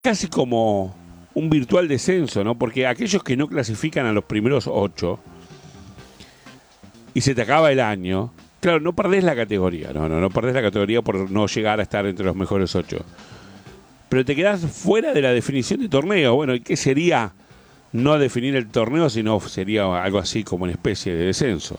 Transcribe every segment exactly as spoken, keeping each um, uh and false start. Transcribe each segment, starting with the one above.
casi como un virtual descenso, ¿no? Porque aquellos que no clasifican a los primeros ocho y se te acaba el año, claro, no perdés la categoría, no, no, no perdés la categoría por no llegar a estar entre los mejores ocho. Pero te quedás fuera de la definición de torneo. Bueno, ¿y qué sería no definir el torneo, sino sería algo así como una especie de descenso?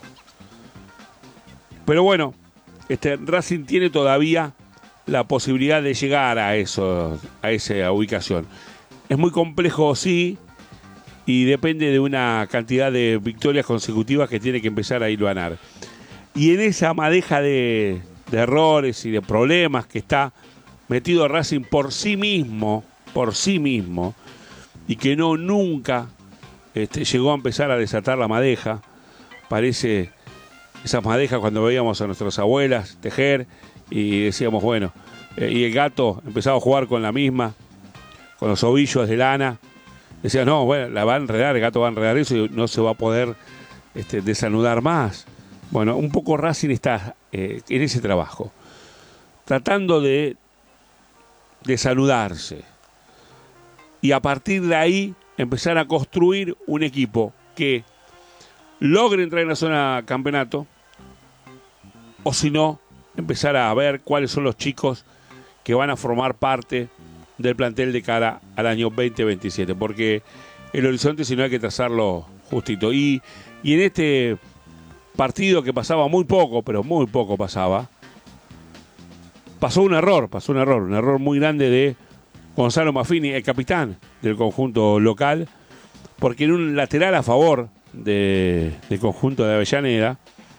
Pero bueno, este Racing tiene todavía la posibilidad de llegar a eso, a esa ubicación. Es muy complejo, sí, y depende de una cantidad de victorias consecutivas que tiene que empezar a hilvanar. Y en esa madeja de, de errores y de problemas que está metido Racing por sí mismo, por sí mismo, y que no nunca este, llegó a empezar a desatar la madeja. Parece esas madejas cuando veíamos a nuestras abuelas tejer y decíamos, bueno, eh, y el gato empezaba a jugar con la misma, con los ovillos de lana. Decía, no, bueno, la va a enredar, el gato va a enredar eso y no se va a poder este, desanudar más. Bueno, un poco Racing está eh, en ese trabajo, tratando de desanudarse y a partir de ahí empezar a construir un equipo que logre entrar en la zona campeonato, o si no, empezar a ver cuáles son los chicos que van a formar parte del plantel de cara al año veinte veintisiete, porque el horizonte si no hay que trazarlo justito. Y, y en este partido que pasaba muy poco, pero muy poco pasaba, pasó un error, pasó un error, un error muy grande de Gonzalo Maffini, el capitán del conjunto local, porque en un lateral a favor de, del conjunto de Avellaneda,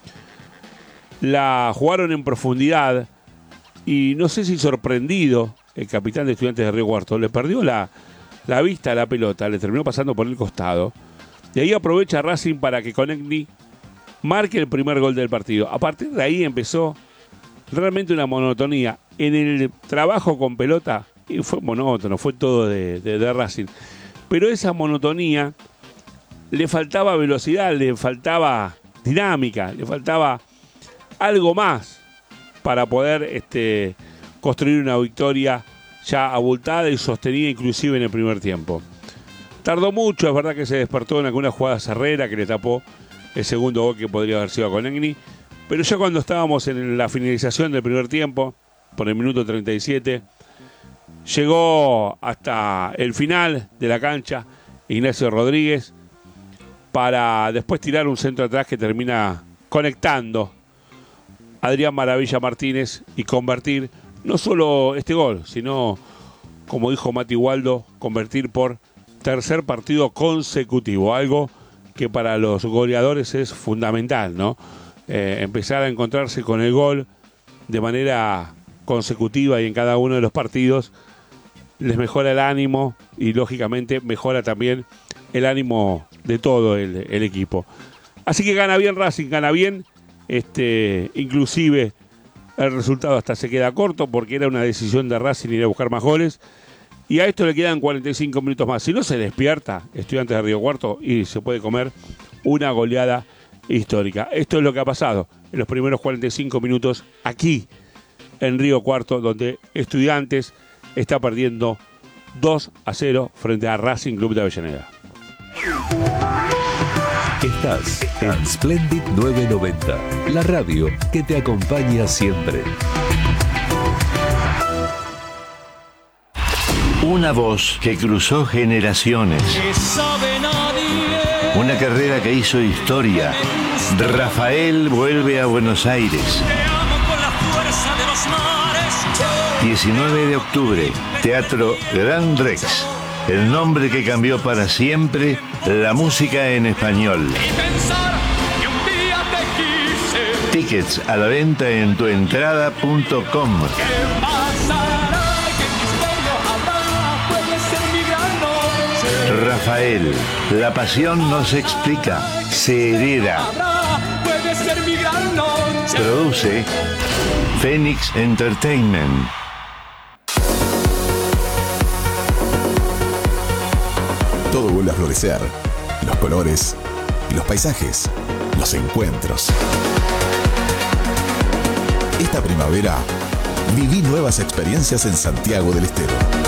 la jugaron en profundidad y no sé si sorprendido el capitán de Estudiantes de Río Cuarto, le perdió la, la vista a la pelota, le terminó pasando por el costado y ahí aprovecha Racing para que Konechny marque el primer gol del partido. A partir de ahí empezó realmente una monotonía en el trabajo con pelota y fue monótono, fue todo de, de, de Racing, pero esa monotonía le faltaba velocidad, le faltaba dinámica, le faltaba algo más para poder este, construir una victoria ya abultada y sostenida inclusive en el primer tiempo. Tardó mucho, es verdad que se despertó en alguna jugada Herrera que le tapó el segundo gol que podría haber sido a Konechny, pero ya cuando estábamos en la finalización del primer tiempo, por el minuto treinta y siete, llegó hasta el final de la cancha Ignacio Rodríguez para después tirar un centro atrás que termina conectando Adrián Maravilla Martínez y convertir no solo este gol, sino, como dijo Mati Waldo, convertir por tercer partido consecutivo, algo que para los goleadores es fundamental, ¿no? Eh, empezar a encontrarse con el gol de manera consecutiva y en cada uno de los partidos les mejora el ánimo y lógicamente mejora también el ánimo de todo el, el equipo. Así que gana bien Racing, gana bien, este, inclusive el resultado hasta se queda corto porque era una decisión de Racing ir a buscar más goles y a esto le quedan cuarenta y cinco minutos más. Si no se despierta Estudiantes de Río Cuarto y se puede comer una goleada histórica. Esto es lo que ha pasado en los primeros cuarenta y cinco minutos aquí en Río Cuarto, donde Estudiantes está perdiendo dos a cero frente a Racing Club de Avellaneda. Estás en Splendid novecientos noventa, la radio que te acompaña siempre. Una voz que cruzó generaciones. Una carrera que hizo historia. Rafael vuelve a Buenos Aires. diecinueve de octubre, Teatro Gran Rex. El nombre que cambió para siempre la música en español. Tickets a la venta en tuentrada punto com. Rafael, la pasión no se explica, se hereda. Produce Phoenix Entertainment. Todo vuelve a florecer. Los colores, los paisajes, los encuentros. Esta primavera, viví nuevas experiencias en Santiago del Estero.